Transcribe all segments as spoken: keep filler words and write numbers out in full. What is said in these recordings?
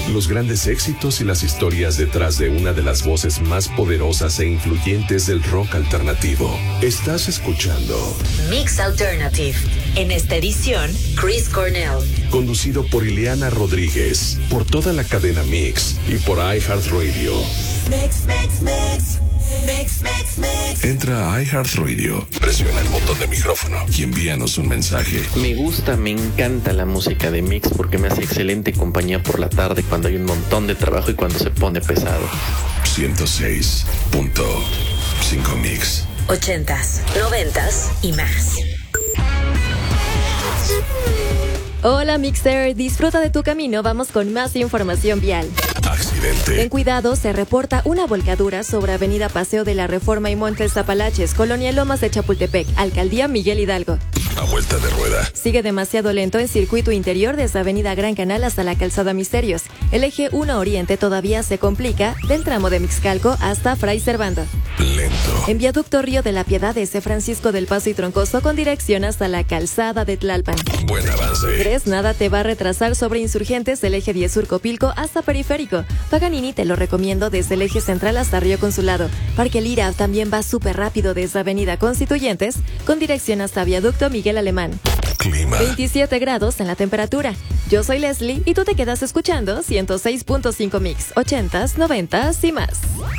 los grandes éxitos y las historias detrás de una de las voces más poderosas e influyentes del rock alternativo. Estás escuchando Mix Alternative. En esta edición, Chris Cornell. Conducido por Ileana Rodríguez, por toda la cadena Mix y por iHeartRadio. Mix, mix, mix. Mix, mix, mix. Entra a iHeartRadio, presiona el botón de micrófono y envíanos un mensaje. Me gusta, me encanta la música de Mix porque me hace excelente compañía por la tarde cuando hay un montón de trabajo y cuando se pone pesado. ciento seis punto cinco Mix. Ochentas, noventas y más. Hola Mixer, disfruta de tu camino, vamos con más información vial. Accidente. En Cuidado se reporta una volcadura sobre Avenida Paseo de la Reforma y Montes Apalaches, Colonia Lomas de Chapultepec, Alcaldía Miguel Hidalgo. A vuelta de rueda. Sigue demasiado lento en circuito interior desde Avenida Gran Canal hasta la Calzada Misterios. El eje uno Oriente todavía se complica del tramo de Mixcalco hasta Fray Servando. Lento. En viaducto Río de la Piedad desde Francisco del Paso y Troncoso con dirección hasta la Calzada de Tlalpan. Buen avance. ¿Crees? Nada te va a retrasar sobre Insurgentes del eje diez Sur Copilco hasta Periférico. Paganini te lo recomiendo desde el eje central hasta Río Consulado. Parque Lira también va súper rápido desde Avenida Constituyentes con dirección hasta viaducto Miguel Alemán. Clima. veintisiete grados en la temperatura. Yo soy Leslie y tú te quedas escuchando ciento seis punto cinco Mix, ochentas, noventas y más.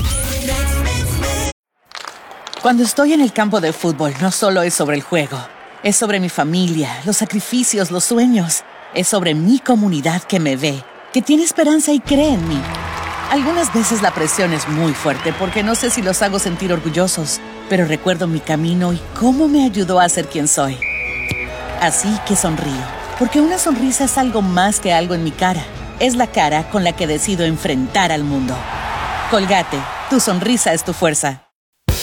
Cuando estoy en el campo de fútbol, no solo es sobre el juego. Es sobre mi familia, los sacrificios, los sueños. Es sobre mi comunidad que me ve, que tiene esperanza y cree en mí. Algunas veces la presión es muy fuerte porque no sé si los hago sentir orgullosos, pero recuerdo mi camino y cómo me ayudó a ser quien soy. Así que sonrío, porque una sonrisa es algo más que algo en mi cara. Es la cara con la que decido enfrentar al mundo. Colgate, tu sonrisa es tu fuerza.